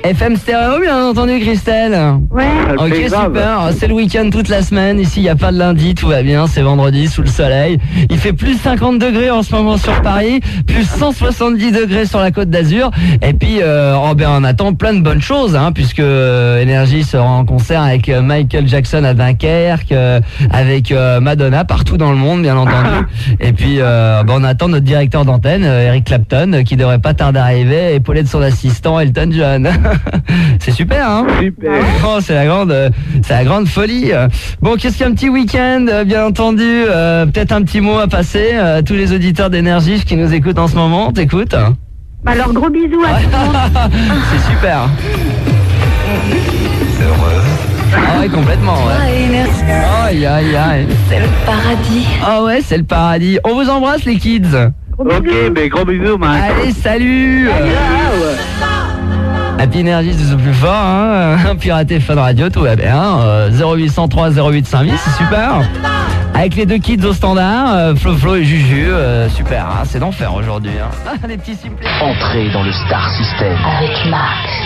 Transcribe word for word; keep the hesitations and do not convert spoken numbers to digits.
F M stéréo, bien entendu, Christelle. Ouais. Ok, super. C'est le week-end toute la semaine. Ici, il n'y a pas de lundi, tout va bien. C'est vendredi, sous le soleil. Il fait plus cinquante degrés en ce moment sur Paris, plus cent soixante-dix degrés sur la Côte d'Azur. Et puis, euh, oh ben, on attend plein de bonnes choses, hein, puisque euh, Énergie sera en concert avec euh, Michael Jackson à Dunkerque, euh, avec euh, Madonna partout dans le monde, bien entendu. Et puis, euh, ben, on attend notre directeur d'antenne, euh, Eric Clapton, euh, qui devrait pas tarder à arriver, épaulé de son assistant Elton John. C'est super, hein? Super. Oh, c'est la grande, euh, c'est la grande folie. Bon, qu'est-ce qu'un petit week-end, euh, bien entendu. Euh, peut-être un petit mot à passer euh, à tous les auditeurs d'Énergie qui nous écoutent en ce moment. T'écoutes? Alors, gros bisous à tout le monde. C'est super. C'est heureux. Ah ouais, complètement, ouais. Aïe, aïe, aïe. C'est le paradis. Ah ouais, c'est le paradis. On vous embrasse, les kids. Gros Ok, bisous. mais gros bisous, man. Allez, salut. Happy Energy, c'est le plus fort, hein. Piraté Fun Radio, tout va bien. Euh, zéro huit cent trois zéro huit cinq mille, c'est super. Avec les deux kids au standard, euh, Flo Flo et Juju, euh, super, hein, c'est d'enfer aujourd'hui. Hein. Des petits simples. Entrez dans le Star System. Avec Max.